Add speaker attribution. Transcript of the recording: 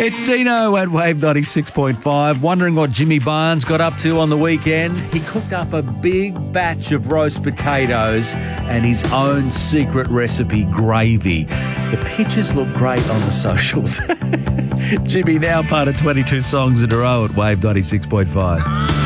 Speaker 1: It's Dino at Wave 96.5. Wondering what Jimmy Barnes got up to on the weekend? He cooked up a big batch of roast potatoes and his own secret recipe gravy. The pictures look great on the socials. Jimmy now part of 22 songs in a row at Wave 96.5.